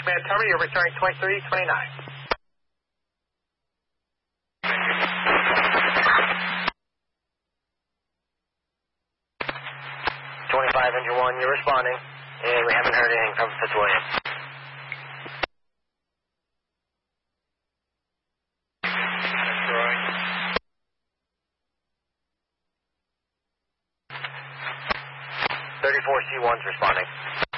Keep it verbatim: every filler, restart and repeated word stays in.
Command Tower, you're returning twenty-three twenty-nine. twenty-five, engine one, you're responding, and we haven't heard anything from Fitzwilliam. thirty-four C one's responding.